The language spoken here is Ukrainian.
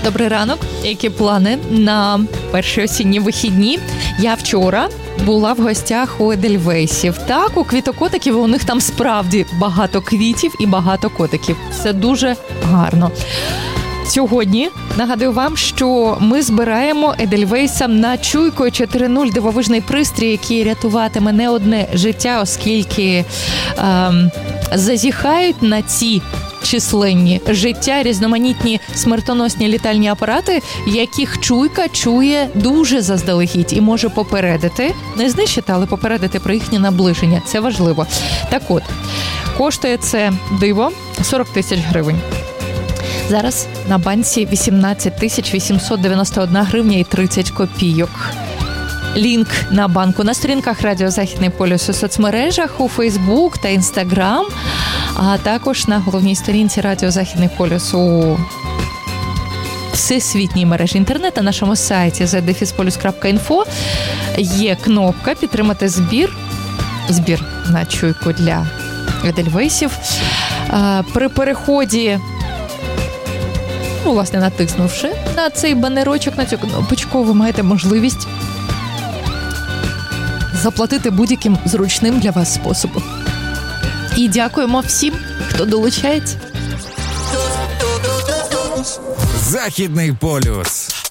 Добрий ранок. Які плани на перші осінні вихідні? Я вчора була в гостях у Едельвейсів. Так, у квітокотиків у них там справді багато квітів і багато котиків. Це дуже гарно. Сьогодні нагадую вам, що ми збираємо Едельвейсам на Чуйко 4.0 дивовижний пристрій, який рятуватиме не одне життя, оскільки зазіхають на ці численні життя різноманітні смертоносні літальні апарати, яких Чуйка чує дуже заздалегідь і може попередити, не знищити, але попередити про їхнє наближення. Це важливо. Так от, коштує це диво 40 тисяч гривень. Зараз на банці 18 891 гривня і 30 копійок. Лінк на банку на сторінках Радіо Західний полюс у соцмережах, у Фейсбук та Інстаграм, а також на головній сторінці Радіо Західний полюс у всесвітній мережі інтернету, на нашому сайті zdefispolius.info є кнопка «Підтримати збір на Чуйку для Едельвейсів». При переході, власне, натиснувши на цей банерочок, на цю кнопочку, ви маєте можливість заплатити будь-яким зручним для вас способом. І дякуємо всім, хто долучається. Західний полюс.